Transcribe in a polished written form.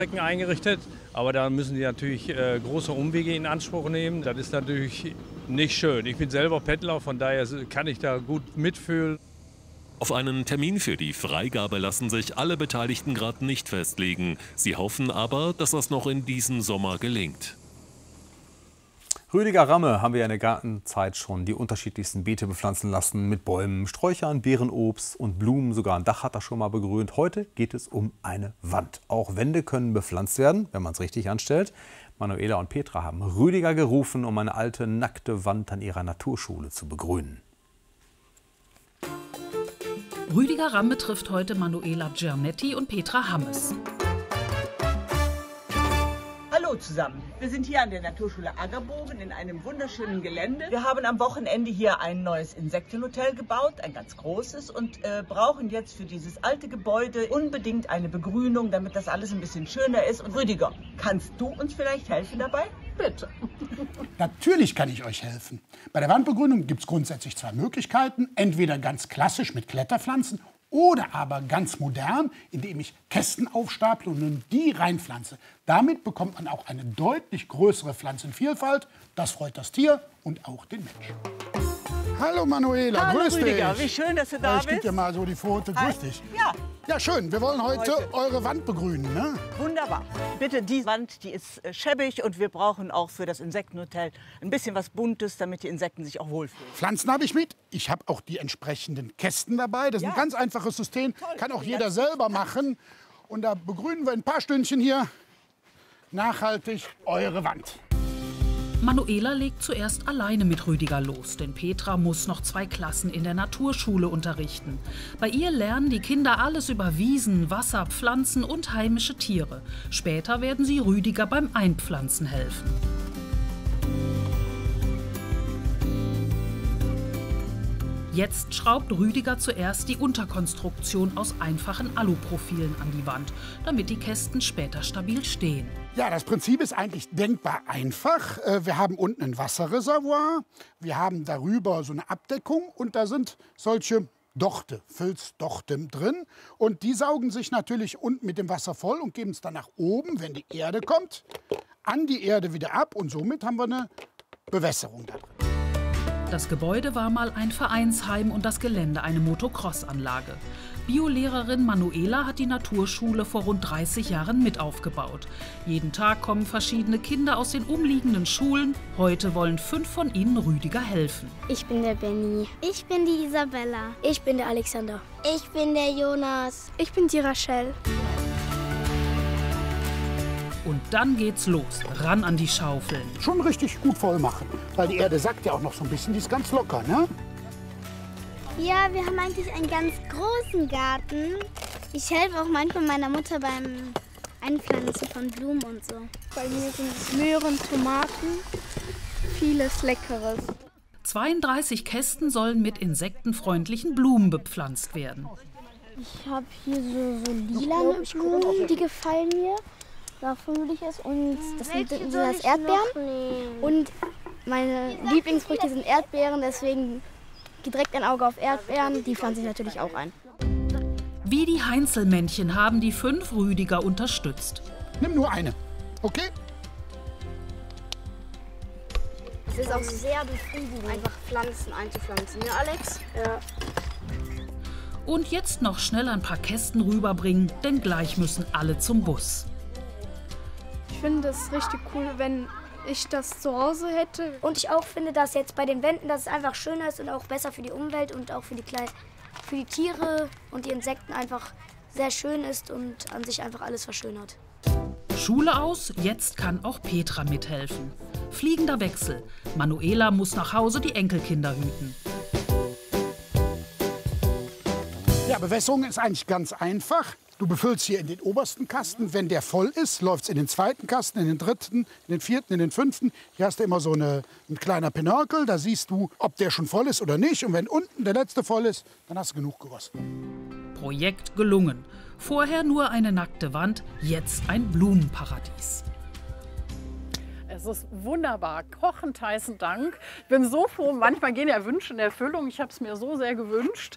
Strecken eingerichtet, aber da müssen die natürlich große Umwege in Anspruch nehmen. Das ist natürlich nicht schön. Ich bin selber Pendler, von daher kann ich da gut mitfühlen. Auf einen Termin für die Freigabe lassen sich alle Beteiligten gerade nicht festlegen. Sie hoffen aber, dass das noch in diesem Sommer gelingt. Rüdiger Ramme haben wir in der Gartenzeit schon die unterschiedlichsten Beete bepflanzen lassen. Mit Bäumen, Sträuchern, Beerenobst und Blumen. Sogar ein Dach hat er schon mal begrünt. Heute geht es um eine Wand. Auch Wände können bepflanzt werden, wenn man es richtig anstellt. Manuela und Petra haben Rüdiger gerufen, um eine alte, nackte Wand an ihrer Naturschule zu begrünen. Rüdiger Ramme trifft heute Manuela Giannetti und Petra Hammes. Hallo zusammen, wir sind hier an der Naturschule Aggerbogen in einem wunderschönen Gelände. Wir haben am Wochenende hier ein neues Insektenhotel gebaut, ein ganz großes, und brauchen jetzt für dieses alte Gebäude unbedingt eine Begrünung, damit das alles ein bisschen schöner ist. Und Rüdiger, kannst du uns vielleicht helfen dabei? Bitte. Natürlich kann ich euch helfen. Bei der Wandbegrünung gibt es grundsätzlich zwei Möglichkeiten. Entweder ganz klassisch mit Kletterpflanzen oder aber ganz modern, indem ich Kästen aufstaple und nun die reinpflanze. Damit bekommt man auch eine deutlich größere Pflanzenvielfalt. Das freut das Tier und auch den Menschen. Hallo Manuela, Hallo grüß Rüdiger, dich. wie schön, dass du da bist. Ich gebe dir mal so die Pfote, grüß dich. Ja. Ja, schön, wir wollen heute eure Wand begrünen, ne? Wunderbar. Bitte, die Wand, die ist schäbig und wir brauchen auch für das Insektenhotel ein bisschen was Buntes, damit die Insekten sich auch wohlfühlen. Pflanzen habe ich mit. Ich habe auch die entsprechenden Kästen dabei. Das ist ein ganz einfaches System, kann auch jeder selber machen. Und da begrünen wir in ein paar Stündchen hier nachhaltig eure Wand. Manuela legt zuerst alleine mit Rüdiger los, denn Petra muss noch 2 Klassen in der Naturschule unterrichten. Bei ihr lernen die Kinder alles über Wiesen, Wasser, Pflanzen und heimische Tiere. Später werden sie Rüdiger beim Einpflanzen helfen. Jetzt schraubt Rüdiger zuerst die Unterkonstruktion aus einfachen Aluprofilen an die Wand, damit die Kästen später stabil stehen. Ja, das Prinzip ist eigentlich denkbar einfach. Wir haben unten ein Wasserreservoir, wir haben darüber so eine Abdeckung und da sind solche Dochte, Filzdochte drin. Und die saugen sich natürlich unten mit dem Wasser voll und geben es dann nach oben, wenn die Erde kommt, an die Erde wieder ab. Und somit haben wir eine Bewässerung da drin. Das Gebäude war mal ein Vereinsheim und das Gelände eine Motocross-Anlage. Biolehrerin Manuela hat die Naturschule vor rund 30 Jahren mit aufgebaut. Jeden Tag kommen verschiedene Kinder aus den umliegenden Schulen. Heute wollen 5 von ihnen Rüdiger helfen. Ich bin der Benny. Ich bin die Isabella. Ich bin der Alexander. Ich bin der Jonas. Ich bin die Rachel. Und dann geht's los, ran an die Schaufeln. Schon richtig gut voll machen, weil die Erde sackt ja auch noch so ein bisschen, die ist ganz locker, ne? Ja, wir haben eigentlich einen ganz großen Garten. Ich helfe auch manchmal meiner Mutter beim Einpflanzen von Blumen und so. Bei mir sind es Möhren, Tomaten, vieles Leckeres. 32 Kästen sollen mit insektenfreundlichen Blumen bepflanzt werden. Ich habe hier so lilane Blumen, die gefallen mir. Davon würde ich es. Und das sind das Erdbeeren. Und meine Lieblingsfrüchte sind Erdbeeren, deswegen direkt ein Auge auf Erdbeeren. Die pflanze ich natürlich auch ein. Wie die Heinzelmännchen haben die 5 Rüdiger unterstützt. Nimm nur eine, okay? Es ist auch sehr befriedigend, einfach Pflanzen einzupflanzen. Ja, Alex? Ja. Und jetzt noch schnell ein paar Kästen rüberbringen, denn gleich müssen alle zum Bus. Ich finde es richtig cool, wenn ich das zu Hause hätte. Und ich auch finde, dass jetzt bei den Wänden, dass es einfach schöner ist und auch besser für die Umwelt und auch für die Tiere und die Insekten einfach sehr schön ist und an sich einfach alles verschönert. Schule aus, jetzt kann auch Petra mithelfen. Fliegender Wechsel. Manuela muss nach Hause die Enkelkinder hüten. Ja, Bewässerung ist eigentlich ganz einfach. Du befüllst hier in den obersten Kasten. Wenn der voll ist, läuft es in den zweiten Kasten, in den dritten, in den vierten, in den fünften. Hier hast du immer so ein kleiner Pinörkel. Da siehst du, ob der schon voll ist oder nicht. Und wenn unten der letzte voll ist, dann hast du genug gegossen. Projekt gelungen. Vorher nur eine nackte Wand, jetzt ein Blumenparadies. Es ist wunderbar. Kochend heißen Dank. Ich bin so froh, manchmal gehen ja Wünsche in Erfüllung. Ich habe es mir so sehr gewünscht.